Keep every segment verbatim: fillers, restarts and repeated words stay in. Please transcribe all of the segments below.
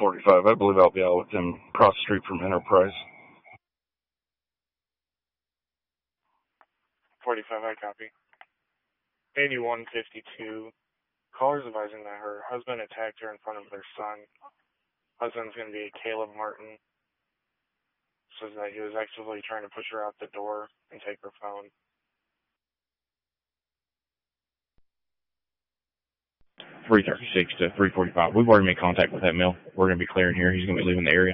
forty-five. I believe I'll be out with him across the street from Enterprise. forty-five, I copy. eighty-one fifty-two. Caller's advising that her husband attacked her in front of their son. Husband's going to be Caleb Martin. Says that he was actively trying to push her out the door and take her phone. three thirty-six to three forty-five. We've already made contact with that male. We're going to be clearing here. He's going to be leaving the area.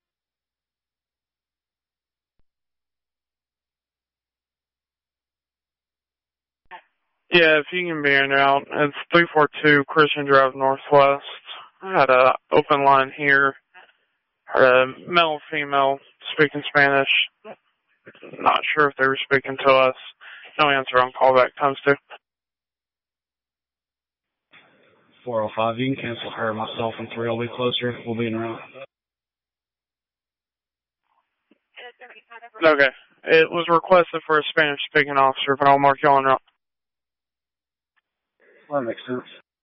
Yeah, if you can be in out, it's three four two Christian Drive Northwest. I had a open line here. Heard a male female speaking Spanish. Not sure if they were speaking to us. No answer on callback times two. four oh five, you can cancel her, myself, and three will be closer. We'll be in route. Okay. It was requested for a Spanish-speaking officer, but I'll mark you on route. Well, that makes sense.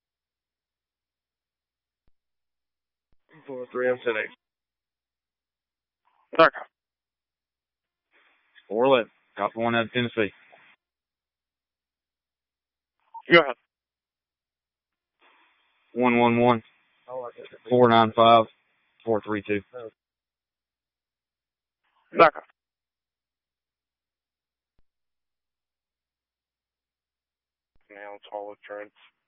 four three, I'm today. Okay. four eleven. Copy one out of Tennessee. Go ahead. one one one, four nine five, four three two. Okay. Male, tall with dreads.